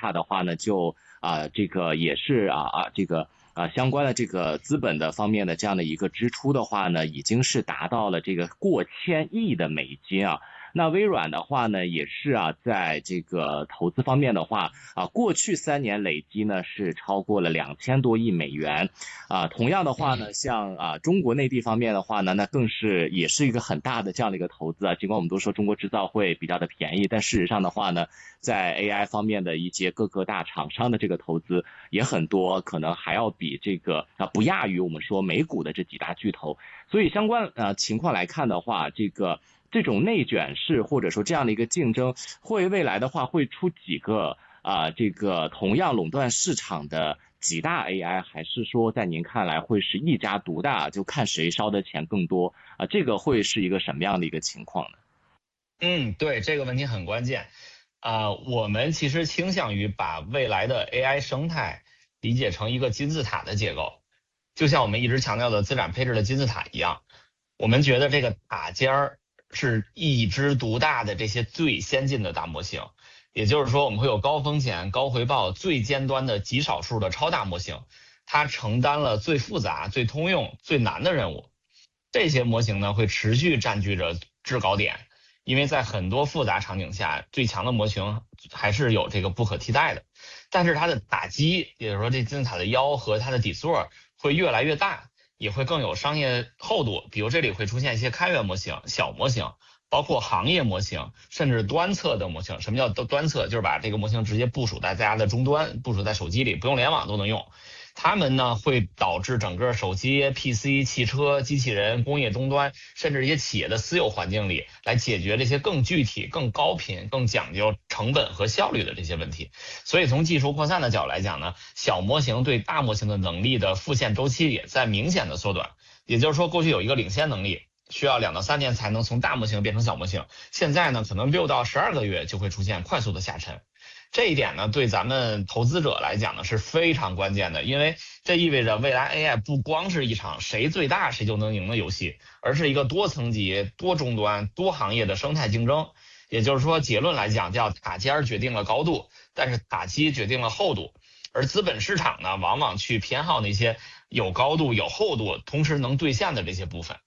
Meta 的话呢，就这个也是这个相关的这个资本的方面的这样的一个支出的话呢，已经是达到了这个过千亿的美金啊。那微软的话呢，也是在这个投资方面的话过去3年累计呢是超过了2000多亿美元同样的话呢，像中国内地方面的话呢，那更是也是一个很大的这样的一个投资尽管我们都说中国制造会比较的便宜，但事实上的话呢，在 AI 方面的一些各个大厂商的这个投资也很多，可能还要比这个不亚于我们说美股的这几大巨头。所以相关情况来看的话，这种内卷式或者说这样的一个竞争，会未来的话会出几个这个同样垄断市场的几大 AI， 还是说在您看来会是一家独大，就看谁烧的钱更多这个会是一个什么样的一个情况呢？ 对，这个问题很关键我们其实倾向于把未来的 AI 生态理解成一个金字塔的结构，就像我们一直强调的资产配置的金字塔一样，我们觉得这个塔尖儿是一枝独大的这些最先进的大模型，也就是说我们会有高风险高回报最尖端的极少数的超大模型，它承担了最复杂最通用最难的任务。这些模型呢会持续占据着制高点，因为在很多复杂场景下最强的模型还是有这个不可替代的，但是它的打基，也就是说这金字塔的腰和它的底座会越来越大，也会更有商业厚度，比如这里会出现一些开源模型小模型，包括行业模型，甚至端侧的模型。什么叫端侧？就是把这个模型直接部署在大家的终端，部署在手机里，不用联网都能用。它们呢会导致整个手机 PC 汽车机器人工业终端甚至一些企业的私有环境里来解决这些更具体更高频更讲究成本和效率的这些问题。所以从技术扩散的角度来讲呢，小模型对大模型的能力的复现周期也在明显的缩短，也就是说过去有一个领先能力需要2到3年才能从大模型变成小模型，现在呢可能6到12个月就会出现快速的下沉。这一点呢，对咱们投资者来讲呢是非常关键的，因为这意味着未来 AI 不光是一场谁最大谁就能赢的游戏，而是一个多层级、多终端、多行业的生态竞争。也就是说，结论来讲叫塔尖决定了高度，但是塔基决定了厚度，而资本市场呢，往往去偏好那些有高度、有厚度，同时能兑现的这些部分。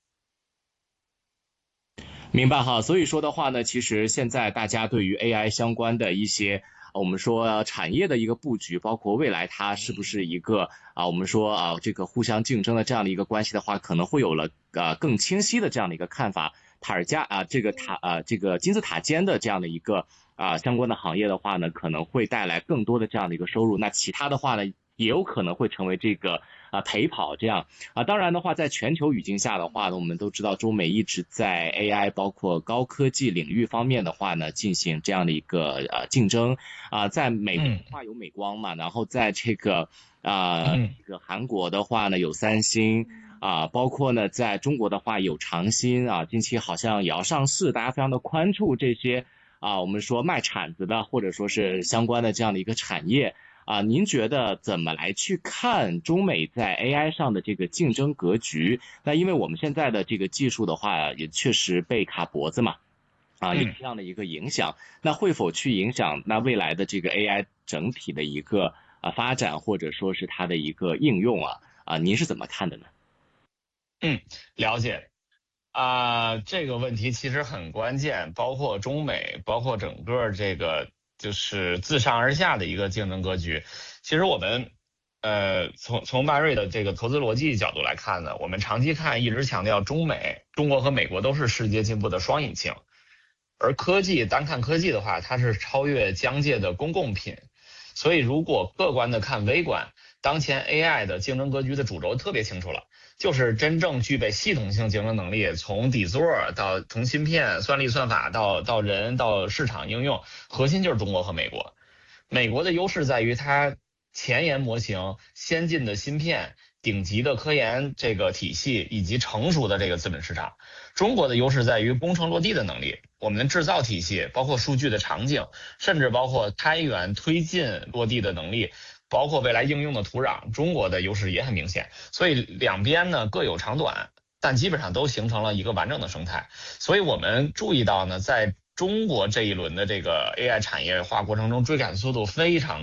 明白哈，所以说的话呢，其实现在大家对于 AI 相关的一些我们说产业的一个布局，包括未来它是不是一个我们说这个互相竞争的这样的一个关系的话，可能会有了更清晰的这样的一个看法。这个金字塔尖的这样的一个相关的行业的话呢，可能会带来更多的这样的一个收入。那其他的话呢，也有可能会成为这个陪跑这样当然的话，在全球语境下的话呢，我们都知道中美一直在 AI 包括高科技领域方面的话呢，进行这样的一个竞争在美国的话有美光嘛，然后在这个这个韩国的话呢有三星包括呢在中国的话有长鑫近期好像也要上市，大家非常的关注这些我们说卖铲子的或者说是相关的这样的一个产业您觉得怎么来去看中美在 AI 上的这个竞争格局？那因为我们现在的这个技术的话也确实被卡脖子嘛有这样的一个影响，那会否去影响那未来的这个 AI 整体的一个发展或者说是它的一个应用您是怎么看的呢？ 了解这个问题其实很关键，包括中美，包括整个这个就是自上而下的一个竞争格局。其实我们从巴瑞的这个投资逻辑角度来看呢，我们长期看一直强调中国和美国都是世界进步的双引擎，而科技单看科技的话，它是超越疆界的公共品。所以如果客观的看微观，当前 AI 的竞争格局的主轴特别清楚了，就是真正具备系统性竞争能力，从底座到从芯片算力算法到人到市场应用，核心就是中国和美国。美国的优势在于它前沿模型、先进的芯片、顶级的科研这个体系以及成熟的这个资本市场。中国的优势在于工程落地的能力，我们的制造体系，包括数据的场景，甚至包括开源推进落地的能力，包括未来应用的土壤，中国的优势也很明显。所以两边呢各有长短，但基本上都形成了一个完整的生态。所以我们注意到呢，在中国这一轮的这个 AI 产业化过程中，追赶速度非常